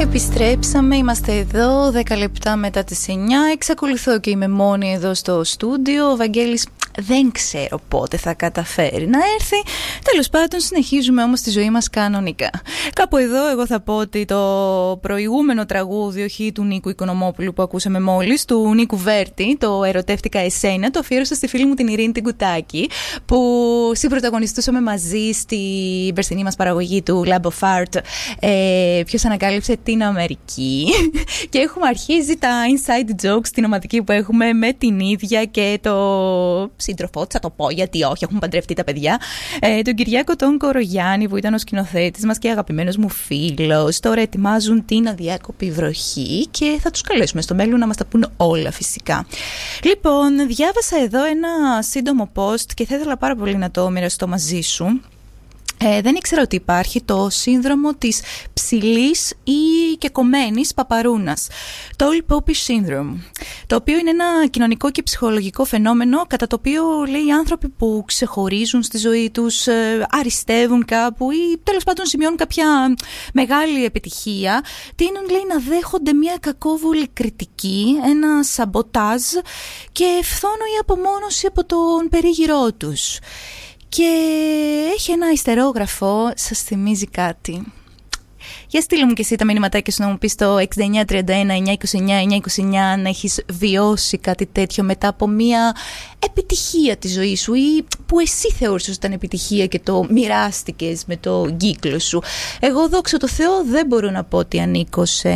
Επιστρέψαμε, είμαστε εδώ 10 λεπτά μετά τις 9. Εξακολουθώ και είμαι μόνη εδώ στο στούντιο. Ο Βαγγέλης δεν ξέρω πότε θα καταφέρει να έρθει. Τέλος πάντων, συνεχίζουμε όμως τη ζωή μας κανονικά. Κάπου εδώ εγώ θα πω ότι το προηγούμενο τραγούδι, όχι του Νίκου Οικονομόπουλου που ακούσαμε μόλις, του Νίκου Βέρτη, το «Ερωτεύτηκα εσένα», το αφιέρωσα στη φίλη μου την Ειρήνη την Κουτάκη, που συμπροταγωνιστούσαμε μαζί στην περσινή μας παραγωγή του Lab of Art. Ποιος ανακάλυψε την Αμερική. Και έχουμε αρχίσει τα inside jokes, την ομαδική που έχουμε με την ίδια και το σύντροφό της, θα το πω γιατί όχι, έχουν παντρευτεί τα παιδιά, τον Κυριάκο τον Κορογιάννη, που ήταν ο σκηνοθέτης μας και αγαπημένος μου φίλος. Τώρα ετοιμάζουν την αδιάκοπη βροχή και θα τους καλέσουμε στο μέλλον να μας τα πούν όλα φυσικά. Λοιπόν, διάβασα εδώ ένα σύντομο post και θα ήθελα πάρα πολύ να το μοιραστώ μαζί σου. Δεν ήξερα ότι υπάρχει το σύνδρομο της ψηλής ή και κομμένης παπαρούνας, το Tall Poppy Syndrome, το οποίο είναι ένα κοινωνικό και ψυχολογικό φαινόμενο κατά το οποίο, λέει, οι άνθρωποι που ξεχωρίζουν στη ζωή τους, αριστεύουν κάπου ή τέλος πάντων σημειώνουν κάποια μεγάλη επιτυχία, τείνουν, λέει, να δέχονται μια κακόβουλη κριτική, ένα σαμποτάζ και ευθόνωη απομόνωση από τον περίγυρό τους. Και έχει ένα ιστερόγραφο, σας θυμίζει κάτι? Για στείλε μου και εσύ τα μηνυματάκια σου να μου πεις το 6931 929 929 αν έχεις βιώσει κάτι τέτοιο μετά από μια επιτυχία της ζωής σου ή που εσύ θεώρησες ότι ήταν επιτυχία και το μοιράστηκες με το κύκλο σου. Εγώ, δόξα τω Θεώ, δεν μπορώ να πω ότι ανήκω σε...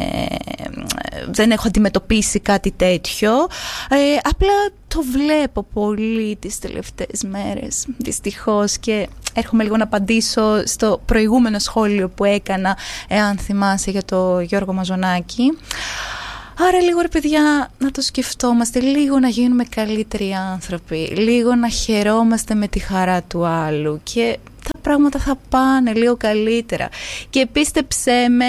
δεν έχω αντιμετωπίσει κάτι τέτοιο. Απλά το βλέπω πολύ τις τελευταίες μέρες, δυστυχώς, και έρχομαι λίγο να απαντήσω στο προηγούμενο σχόλιο που έκανα, εάν θυμάσαι, για το Γιώργο Μαζονάκη. Άρα λίγο, ρε παιδιά, να το σκεφτόμαστε, λίγο να γίνουμε καλύτεροι άνθρωποι, λίγο να χαιρόμαστε με τη χαρά του άλλου και τα πράγματα θα πάνε λίγο καλύτερα. Και πίστεψέ με,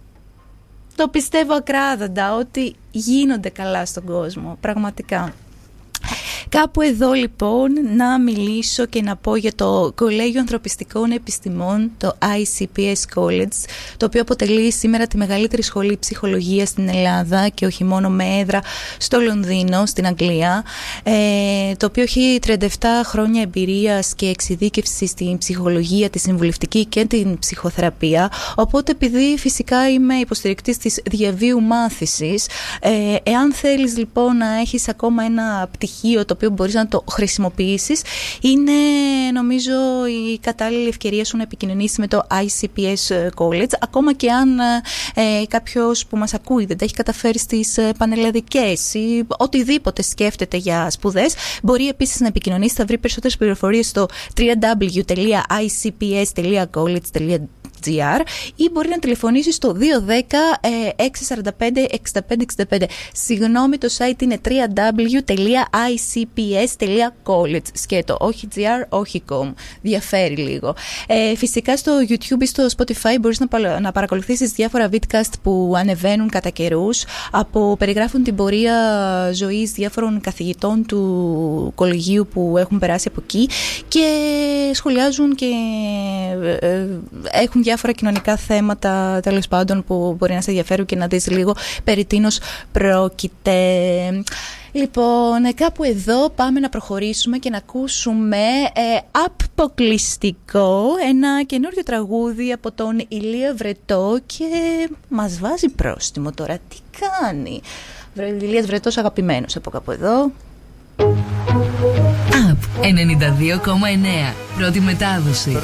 το πιστεύω ακράδαντα ότι γίνονται καλά στον κόσμο, πραγματικά. Κάπου εδώ λοιπόν να μιλήσω και να πω για το Κολέγιο Ανθρωπιστικών Επιστημών, το ICPS College, το οποίο αποτελεί σήμερα τη μεγαλύτερη σχολή ψυχολογίας στην Ελλάδα και όχι μόνο, με έδρα στο Λονδίνο, στην Αγγλία, το οποίο έχει 37 χρόνια εμπειρίας και εξειδίκευση στην ψυχολογία, τη συμβουλευτική και την ψυχοθεραπεία. Οπότε, επειδή φυσικά είμαι υποστηρικτής της διαβίου μάθησης, εάν θέλεις λοιπόν να έχεις ακόμα ένα πτυχίο το οποίο μπορείς να το χρησιμοποιήσεις, είναι νομίζω η κατάλληλη ευκαιρία σου να επικοινωνήσεις με το ICPS College, ακόμα και αν κάποιος που μας ακούει δεν τα έχει καταφέρει στις πανελλαδικές ή οτιδήποτε σκέφτεται για σπουδές, μπορεί επίσης να επικοινωνήσει. Θα βρει περισσότερες πληροφορίες στο www.icps.college.gr ή μπορεί να τηλεφωνήσει στο 210-645-6565. Συγγνώμη, το site είναι www.icps.college. Σκέτο, όχι gr, όχι com. Διαφέρει λίγο. Φυσικά στο YouTube ή στο Spotify μπορείς να παρακολουθήσεις διάφορα vidcast που ανεβαίνουν κατά καιρούς, περιγράφουν την πορεία ζωής διάφορων καθηγητών του κολεγίου που έχουν περάσει από εκεί και σχολιάζουν και έχουν διάφορα κοινωνικά θέματα, τέλος πάντων, που μπορεί να σε ενδιαφέρουν και να δεις λίγο περί τίνος πρόκειται. Λοιπόν, κάπου εδώ πάμε να προχωρήσουμε και να ακούσουμε αποκλειστικό ένα καινούριο τραγούδι από τον Ηλία Βρετό και μας βάζει πρόστιμο τώρα. Τι κάνει? Ηλίας Βρετός αγαπημένος από κάπου εδώ. Απ 92,9. Πρώτη μετάδοση.